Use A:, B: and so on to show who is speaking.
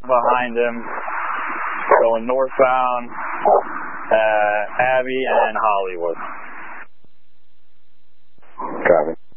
A: behind him, going northbound, Abbey and Hollywood.
B: Copy.